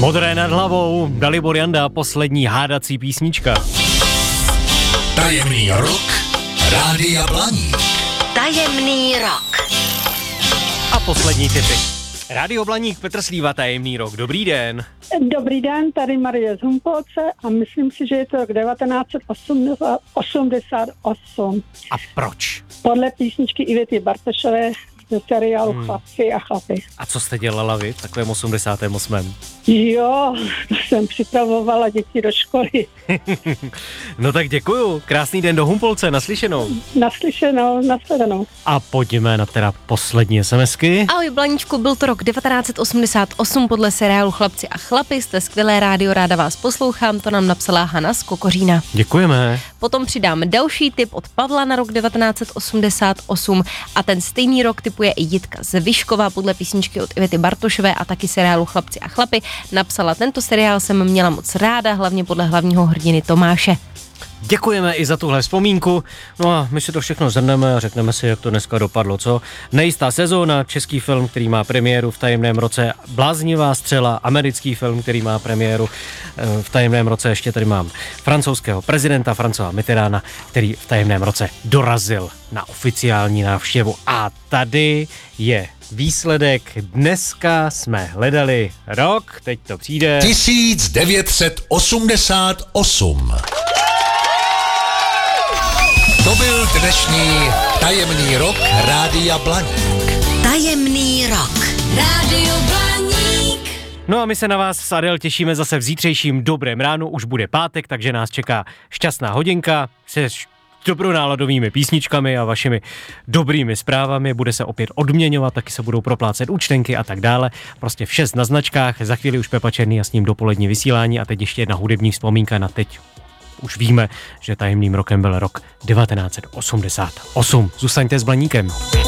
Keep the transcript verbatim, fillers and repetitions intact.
Modré nad hlavou, Dalibor Janda, poslední hádací písnička. Tajemný rok Rádia Blaník. Tajemný rok. A poslední tipy. Rádio Blaník, Petr Slíva, Tajemný rok. Dobrý den. Dobrý den, tady Marie z Humpolce a myslím si, že je to rok devatenáct set osmdesát osm. A proč? Podle písničky Ivety Bartošové ze seriálu hmm. Chlapci a chlapy. A co jste dělala vy v takovém osmdesátém osmém? Jo, jsem připravovala děti do školy. No tak děkuju. Krásný den do Humpolce, naslyšenou. Naslyšenou, nashledanou. A pojďme na teda poslední SMSky. Ahoj Blaníčku, byl to rok devatenáct set osmdesát osm podle seriálu Chlapci a chlapy, jste skvělé rádio, ráda vás poslouchám, to nám napsala Hana z Kokořína. Děkujeme. Potom přidám další tip od Pavla na rok devatenáct set osmdesát osm a ten stejný rok tipuje i Jitka z Vyškova podle písničky od Ivety Bartošové a taky seriálu Chlapci a chlapy. Napsala, tento seriál jsem měla moc ráda, hlavně podle hlavního hrdiny Tomáše. Děkujeme i za tuhle vzpomínku. No a my si to všechno zhrneme a řekneme si, jak to dneska dopadlo, co? Nejistá sezóna, český film, který má premiéru v tajemném roce, Bláznivá střela, americký film, který má premiéru v tajemném roce, ještě tady mám francouzského prezidenta Françoise Mitterranda, který v tajemném roce dorazil na oficiální návštěvu. A tady je výsledek. Dneska jsme hledali rok, teď to přijde. tisíc devět set osmdesát osm. To byl dnešní Tajemný rok Rádia Blaník. Tajemný rok. Rádio Blaník. No a my se na vás s Adel těšíme zase v zítřejším dobrém ránu, už bude pátek, takže nás čeká šťastná hodinka se dobronáladovými písničkami a vašimi dobrými zprávami, bude se opět odměňovat, taky se budou proplácet účtenky a tak dále, prostě vše na značkách, za chvíli už Pepa Černý a s ním dopolední vysílání a teď ještě jedna hudební vzpomínka na teď. Už víme, že tajemným rokem byl rok devatenáct set osmdesát osm. Zůstaňte s Blaníkem.